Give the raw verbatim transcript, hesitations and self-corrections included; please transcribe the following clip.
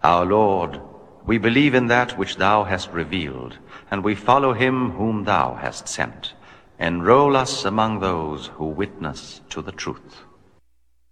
Our Lord, we believe in that which thou hast revealed, and we follow him whom thou hast sent. Enroll us among those who witness to the truth.